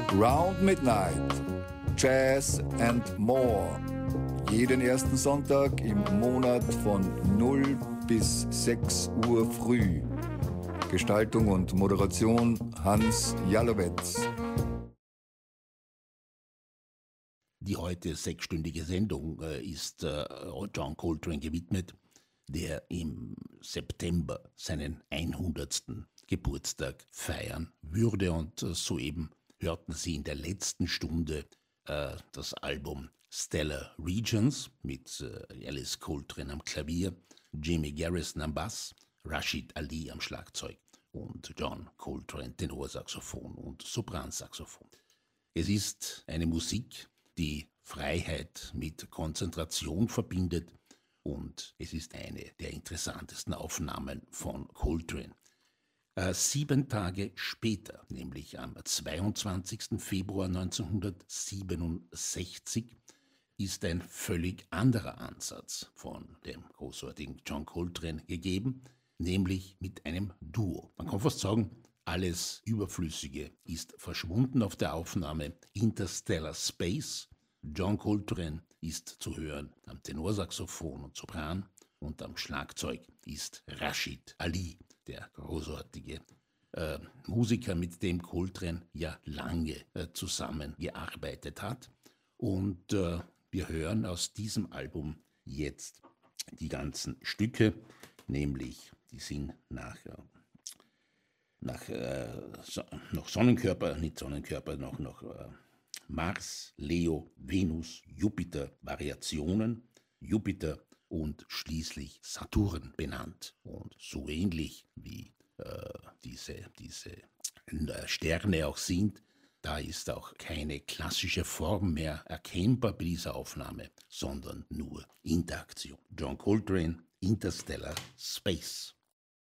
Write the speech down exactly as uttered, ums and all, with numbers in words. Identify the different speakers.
Speaker 1: Round Midnight, Jazz and More. Jeden ersten Sonntag im Monat von null bis sechs Uhr früh. Gestaltung und Moderation Hans Jalowetz.
Speaker 2: Die heute sechsstündige Sendung äh, ist äh, John Coltrane gewidmet, der im September seinen hundertsten Geburtstag feiern würde. Und äh, soeben hörten Sie in der letzten Stunde äh, das Album Stellar Regions mit äh, Alice Coltrane am Klavier, Jimmy Garrison am Bass, Rashid Ali am Schlagzeug und John Coltrane Tenorsaxophon und Sopransaxophon. Es ist eine Musik, die Freiheit mit Konzentration verbindet, und es ist eine der interessantesten Aufnahmen von Coltrane. Äh, sieben Tage später, nämlich am zweiundzwanzigsten Februar neunzehnhundertsiebenundsechzig, ist ein völlig anderer Ansatz von dem großartigen John Coltrane gegeben, nämlich mit einem Duo. Man kann fast sagen, alles Überflüssige ist verschwunden auf der Aufnahme Interstellar Space. John Coltrane ist zu hören am Tenorsaxophon und Sopran, und am Schlagzeug ist Rashid Ali, der großartige äh, Musiker, mit dem Coltrane ja lange äh, zusammengearbeitet hat. Und äh, wir hören aus diesem Album jetzt die ganzen Stücke, nämlich die sind nach, äh, nach äh, so, noch Sonnenkörper, nicht Sonnenkörper, noch, noch äh, Mars, Leo, Venus, Jupiter, Variationen, Jupiter und schließlich Saturn benannt. Und so ähnlich wie äh, diese, diese äh, Sterne auch sind, da ist auch keine klassische Form mehr erkennbar bei dieser Aufnahme, sondern nur Interaktion. John Coltrane, Interstellar Space.